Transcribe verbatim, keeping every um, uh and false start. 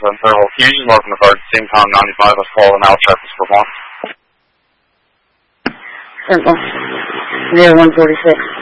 on Thurl. Fusion welcome to Bird, same time ninety-five, let's call them out, Travis for one. Central. Near one forty-six.